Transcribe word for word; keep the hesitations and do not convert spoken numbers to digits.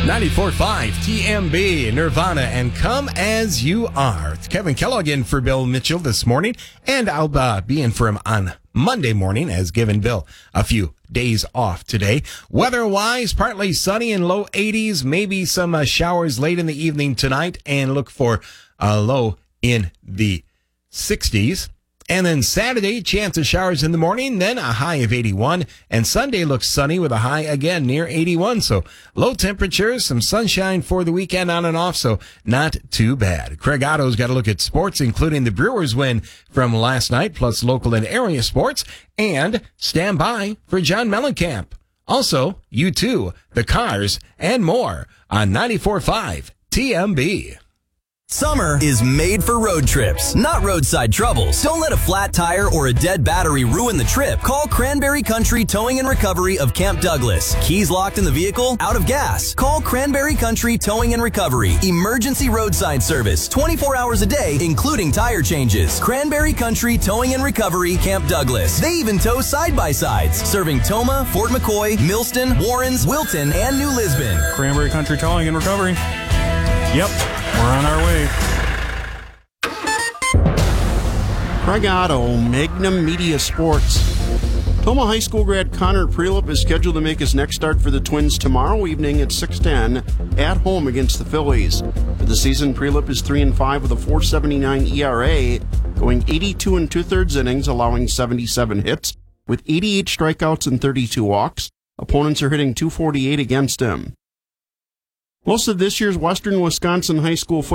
ninety-four point five T M B, Nirvana, and Come As You Are. It's Kevin Kellogg in for Bill Mitchell this morning, and I'll uh, be in for him on Monday morning, as given Bill a few days off today. Weather-wise, partly sunny and low eighties, maybe some uh, showers late in the evening tonight, and look for a low in the sixties. And then Saturday, chance of showers in the morning, then a high of eighty-one. And Sunday looks sunny with a high again near eighty-one. So low temperatures, some sunshine for the weekend on and off, so not too bad. Craig Otto's got a look at sports, including the Brewers win from last night, plus local and area sports. And stand by for John Mellencamp. Also, U two, the Cars, and more on ninety-four point five T M B. Summer is made for road trips, not roadside troubles. Don't let a flat tire or a dead battery ruin the trip. Call Cranberry Country Towing and Recovery of Camp Douglas. Keys locked in the vehicle? Out of gas? Call Cranberry Country Towing and Recovery. Emergency roadside service, twenty-four hours a day, including tire changes. Cranberry Country Towing and Recovery, Camp Douglas. They even tow side-by-sides, serving Toma, Fort McCoy, Millston, Warrens, Wilton, and New Lisbon. Cranberry Country Towing and Recovery. Yep, we're on our way. Craig Otto, Magnum Media Sports. Toma High School grad Connor Prelip is scheduled to make his next start for the Twins tomorrow evening at six ten at home against the Phillies. For the season, Prelip is three and five with a four seventy-nine E R A, going eighty-two and two-thirds innings, allowing seventy-seven hits, with eighty-eight strikeouts and thirty-two walks. Opponents are hitting two forty-eight against him. Most of this year's Western Wisconsin high school football